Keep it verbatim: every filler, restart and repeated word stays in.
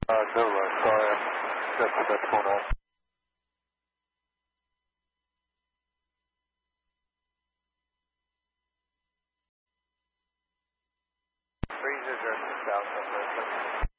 Uh, no rush, sorry. That's, that's going on. Breeze is south of